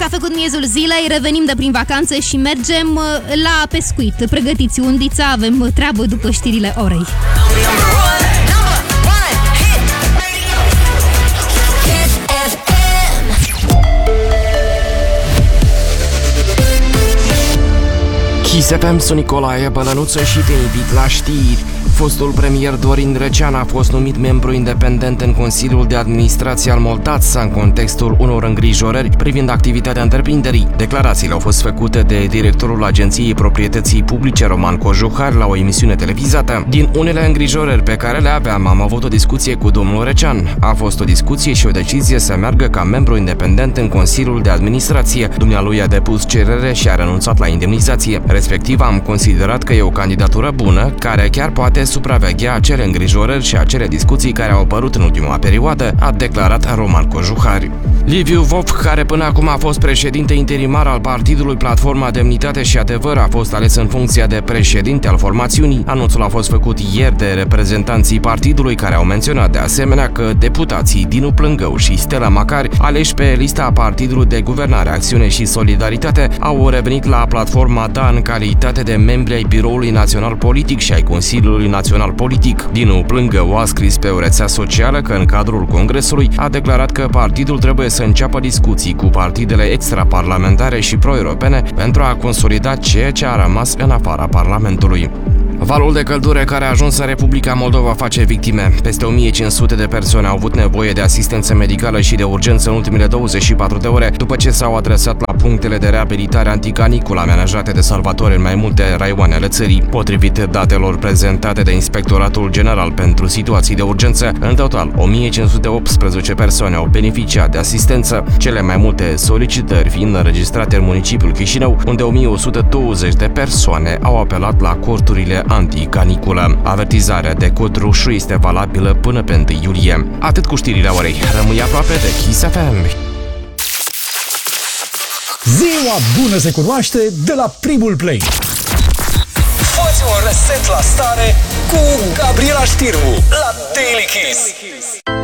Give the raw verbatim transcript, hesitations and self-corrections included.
s-a făcut miezul zilei, revenim de prin vacanțe și mergem la pescuit. Pregătiți undița, avem treabă după știrile orei. Kiss F M, sunt Nicolae Bălănuță și te invit la știri. Fostul premier Dorin Recean a fost numit membru independent în Consiliul de Administrație al Moldatsa în contextul unor îngrijorări privind activitatea întreprinderii. Declarațiile au fost făcute de directorul Agenției Proprietății Publice Roman Cojuhar la o emisiune televizată. Din unele îngrijorări pe care le aveam, am avut o discuție cu domnul Recean. A fost o discuție și o decizie să meargă ca membru independent în Consiliul de Administrație. Dumnealui a depus cerere și a renunțat la indemnizație. Respectiv, am considerat că e o candidatură bună, care chiar poate supraveghea acele îngrijorări și acele discuții care au apărut în ultima perioadă, a declarat Roman Cojuhari. Liviu Vov, care până acum a fost președinte interimar al partidului Platforma Demnitate și Adevăr, a fost ales în funcția de președinte al formațiunii. Anunțul a fost făcut ieri de reprezentanții partidului, care au menționat de asemenea că deputații Dinu Plângău și Stella Macari, aleși pe lista Partidului de Guvernare, Acțiune și Solidaritate, au revenit la platforma D A în calitate de membri ai Biroului Național Politic și ai Consiliului Național Politic. Dinu Plângău a scris pe o rețea socială că în cadrul Congresului a declarat că partidul trebuie să înceapă discuții cu partidele extraparlamentare și pro-europene pentru a consolida ceea ce a rămas în afara Parlamentului. Valul de căldură care a ajuns în Republica Moldova face victime. Peste o mie cinci sute de persoane au avut nevoie de asistență medicală și de urgență în ultimele douăzeci și patru de ore, după ce s-au adresat la punctele de reabilitare anticanicul amenajate de Salvatore în mai multe raioane ale țării. Potrivit datelor prezentate de Inspectoratul General pentru Situații de Urgență, în total o mie cinci sute optsprezece persoane au beneficiat de asistență, cele mai multe solicitări fiind înregistrate în municipiul Chișinău, unde o mie o sută douăzeci de persoane au apelat la corturile anticaniculă. Avertizarea de cod roșu este valabilă până pe întâi iulie. Atât cu știrile orei. Rămâi aproape de Kiss F M. Ziua bună se cunoaște de la primul play. Fă-ți un reset la stare cu Gabriela Știrbu la Daily Kiss.